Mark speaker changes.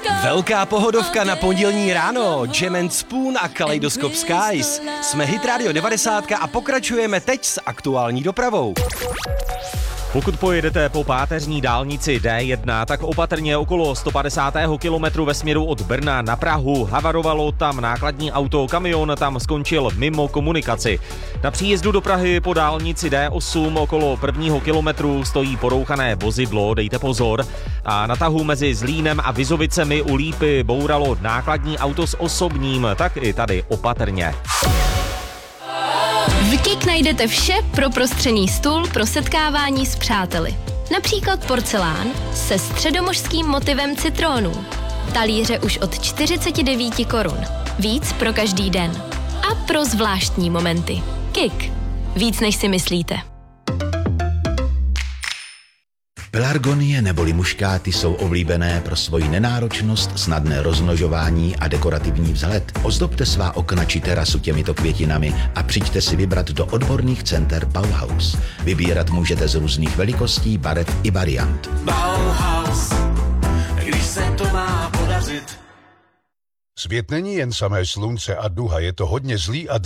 Speaker 1: Velká pohodovka na pondělní ráno. Jam and Spoon a Kaleidoscope Skies. Jsme Hit Radio 90 a pokračujeme teď s aktuální dopravou.
Speaker 2: Pokud pojedete po páteřní dálnici D1, tak opatrně okolo 150. kilometru ve směru od Brna na Prahu. Havarovalo tam nákladní auto, kamion tam skončil mimo komunikaci. Na příjezdu do Prahy po dálnici D8 okolo 1. kilometru stojí porouchané vozidlo, dejte pozor. A na tahu mezi Zlínem a Vizovicemi u Lípy bouralo nákladní auto s osobním, tak i tady opatrně.
Speaker 3: V KIK najdete vše pro prostřený stůl pro setkávání s přáteli. Například porcelán se středomořským motivem citrónů. Talíře už od 49 korun. Víc pro každý den. A pro zvláštní momenty. KIK. Víc než si myslíte.
Speaker 4: Pelargonie neboli muškáty jsou oblíbené pro svoji nenáročnost, snadné rozmnožování a dekorativní vzhled. Ozdobte svá okna či terasu těmito květinami a přijďte si vybrat do odborných center Bauhaus. Vybírat můžete z různých velikostí, barev i variant.
Speaker 5: Bauhaus, když se to má podařit.
Speaker 6: Svět není jen samé slunce a duha, je to hodně zlý a